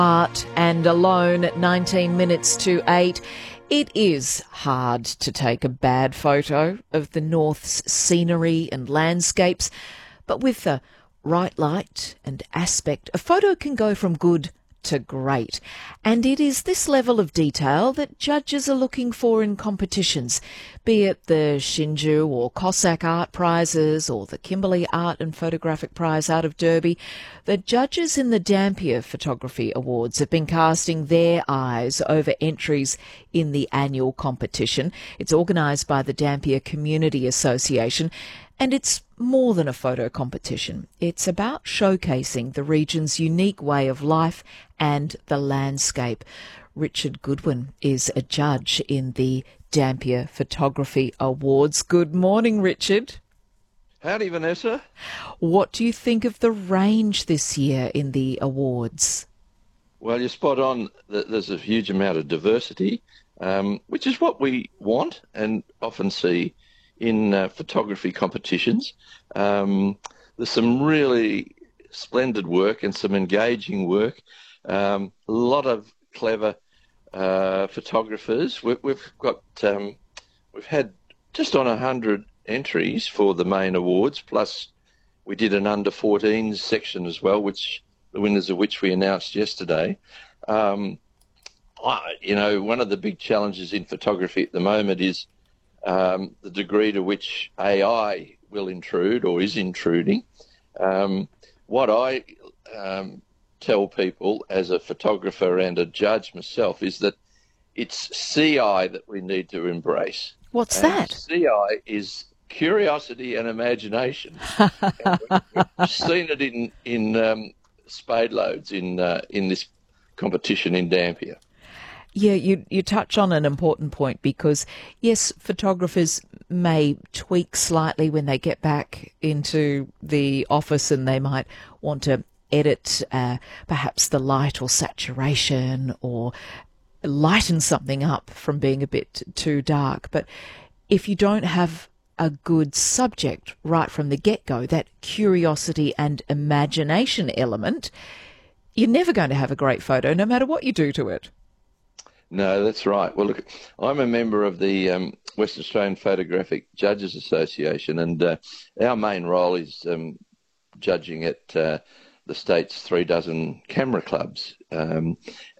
Art and Alone at 19 minutes to 8. It is hard to take a bad photo of the North's scenery and landscapes, but with the right light and aspect, a photo can go from good to great. And it is this level of detail that judges are looking for in competitions, be it the Shinju or Cossack Art Prizes or the Kimberley Art and Photographic Prize out of Derby. The judges in the Dampier Photography Awards have been casting their eyes over entries in the annual competition. It's organised by the Dampier Community Association, and it's more than a photo competition. It's about showcasing the region's unique way of life and the landscape. Richard Goodwin is a judge in the Dampier Photography Awards. Good morning, Richard. Howdy, Vanessa. What do you think of the range this year in the awards? Well, you're spot on. There's a huge amount of diversity, which is what we want and often see in photography competitions. There's some really splendid work and some engaging work. A lot of clever photographers. We've had just on 100 entries for the main awards. Plus, we did an under 14s section as well, which the winners of which we announced yesterday. One of the big challenges in photography at the moment is the degree to which AI will intrude or is intruding. What I tell people as a photographer and a judge myself is that it's CI that we need to embrace. What's that? CI is curiosity and imagination. And we've seen it in spade loads in this competition in Dampier. Yeah, you touch on an important point because, yes, photographers may tweak slightly when they get back into the office and they might want to edit perhaps the light or saturation or lighten something up from being a bit too dark. But if you don't have a good subject right from the get-go, that curiosity and imagination element, you're never going to have a great photo no matter what you do to it. No, that's right. Well, look, I'm a member of the Western Australian Photographic Judges Association, and our main role is judging at the state's 36 camera clubs. And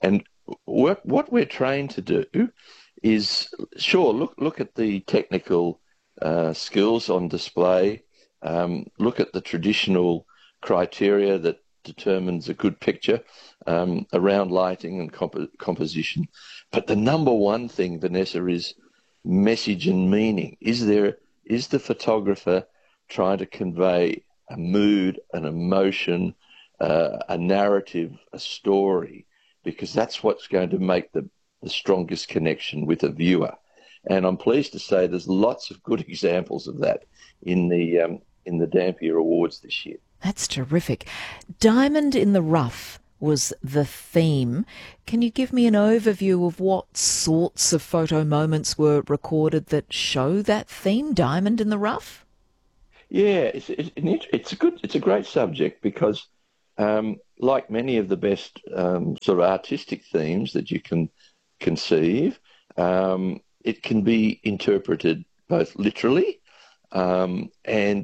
what we're trained to do is, sure, look at the technical skills on display, look at the traditional criteria that determines a good picture around lighting and composition. But the number one thing, Vanessa, is message and meaning. Is the photographer trying to convey a mood, an emotion, a narrative, a story? Because that's what's going to make the strongest connection with a viewer. And I'm pleased to say there's lots of good examples of that in the Dampier Awards this year. That's terrific. Diamond in the Rough was the theme. Can you give me an overview of what sorts of photo moments were recorded that show that theme, Diamond in the Rough? Yeah, it's a great subject because, like many of the best sort of artistic themes that you can conceive, it can be interpreted both literally and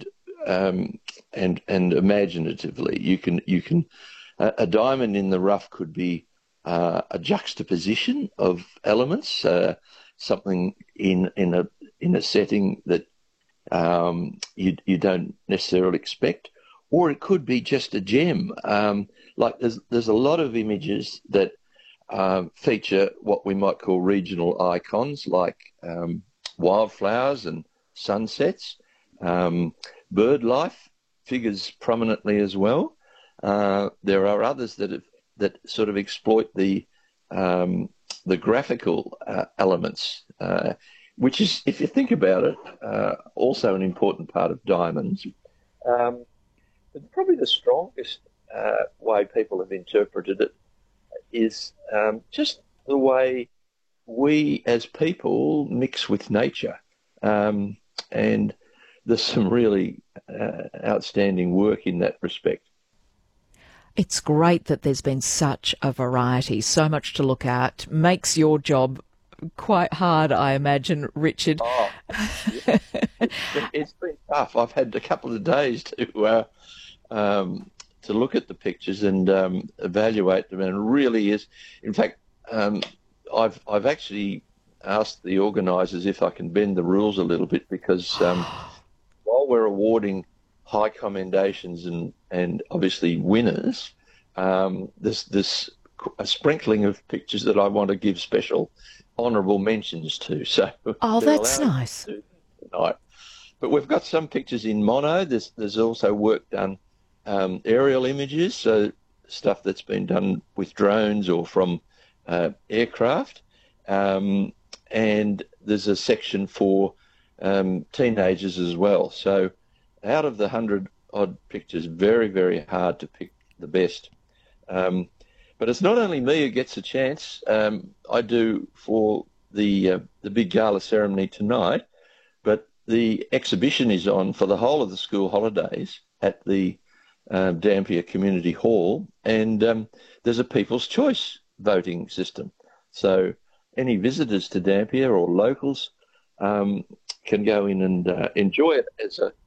imaginatively. You can a diamond in the rough could be a juxtaposition of elements, something in a setting that you don't necessarily expect, or it could be just a gem. Like there's a lot of images that feature what we might call regional icons, like wildflowers and sunsets. Bird life figures prominently as well. There are others that sort of exploit the graphical elements, which is, if you think about it, also an important part of diamonds. But probably the strongest way people have interpreted it is just the way we as people mix with nature. And there's some really outstanding work in that respect. It's great that there's been such a variety, so much to look at. Makes your job quite hard, I imagine, Richard. Oh, yeah. It's been tough. I've had a couple of days to look at the pictures and evaluate them, and it really is. In fact, I've actually asked the organisers if I can bend the rules a little bit because while we're awarding high commendations and obviously winners, there's a sprinkling of pictures that I want to give special honourable mentions to. So that's nice. Tonight. But we've got some pictures in mono. There's also work done, aerial images, so stuff that's been done with drones or from aircraft. And there's a section for teenagers as well. So out of the 100 odd pictures, very, very hard to pick the best. But it's not only me who gets a chance. I do for the big gala ceremony tonight, but the exhibition is on for the whole of the school holidays at the Dampier Community Hall, and there's a People's Choice voting system. So any visitors to Dampier or locals can go in and enjoy it as a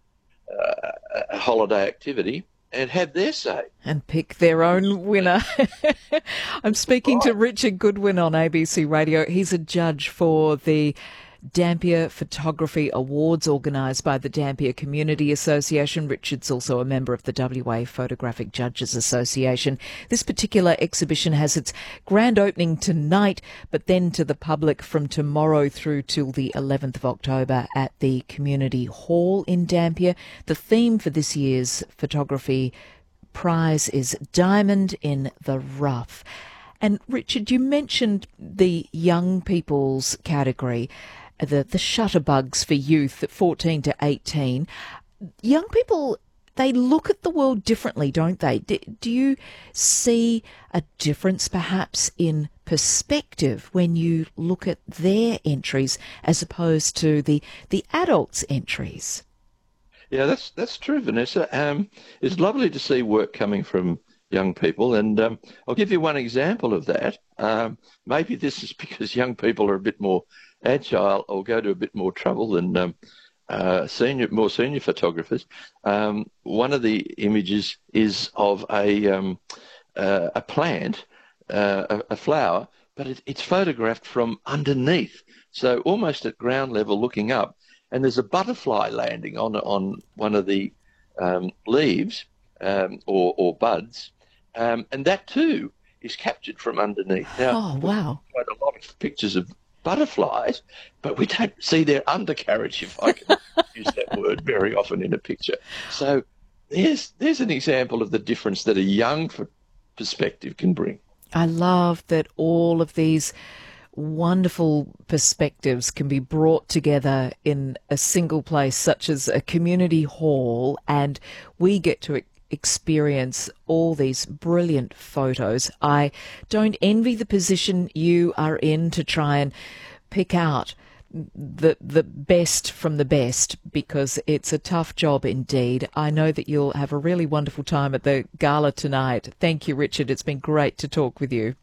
holiday activity and have their say. And pick their own winner. I'm speaking to Richard Goodwin on ABC Radio. He's a judge for the Dampier Photography Awards organised by the Dampier Community Association. Richard's also a member of the WA Photographic Judges Association. This particular exhibition has its grand opening tonight, but then to the public from tomorrow through till the 11th of October at the Community Hall in Dampier. The theme for this year's photography prize is Diamond in the Rough. And Richard, you mentioned the young people's category, the shutterbugs for youth at 14 to 18. Young people, they look at the world differently, don't they? Do you see a difference perhaps in perspective when you look at their entries as opposed to the adults' entries? Yeah, that's true, Vanessa. It's lovely to see work coming from young people, and I'll give you one example of that. Maybe this is because young people are a bit more agile or go to a bit more trouble than more senior photographers. One of the images is of a plant, a flower, but it's photographed from underneath, so almost at ground level, looking up. And there's a butterfly landing on one of the leaves or buds, and that too is captured from underneath. Now, oh, wow! Quite a lot of pictures of butterflies, but we don't see their undercarriage, if I can use that word, very often in a picture. So there's an example of the difference that a young perspective can bring. I love that all of these wonderful perspectives can be brought together in a single place, such as a community hall, and we get to experience all these brilliant photos. I don't envy the position you are in to try and pick out the best from the best, because it's a tough job indeed. I know that you'll have a really wonderful time at the gala tonight. Thank you, Richard. It's been great to talk with you.